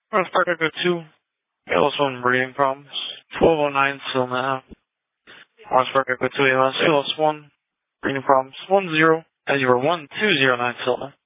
North Park Echo 2, ALS 1 breathing problems. 1209 still now. North Park Echo 2 ALS 1 breathing problems. 10, and you were 1209 still now.